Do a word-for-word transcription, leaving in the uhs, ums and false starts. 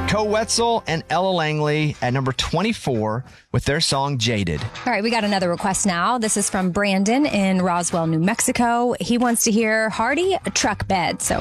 Co Wetzel and Ella Langley at number twenty-four with their song Jaded. All right, we got another request now. This is from Brandon in Roswell, New Mexico. He wants to hear Hardy, Truck Bed. So